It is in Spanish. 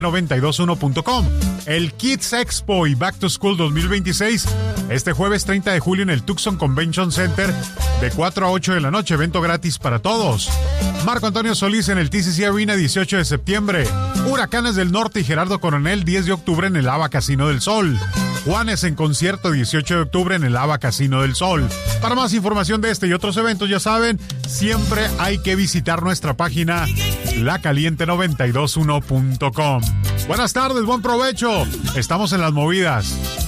921.com. El Kids Expo y Back to School 2026, este jueves 30 de julio en el Tucson Convention Center, de 4 a 8 de la noche, evento gratis para todos. Marco Antonio Solís en el TCC Arena, 18 de septiembre. Huracanes del Norte y Gerardo Coronel, 10 de octubre en el ABA Casino del Sol. Juanes en concierto, 18 de octubre en el ABA Casino del Sol. Para más información de este y otros eventos, ya saben, siempre hay que visitar nuestra página lacaliente921.com. Buenas tardes, buen provecho. Estamos en las movidas.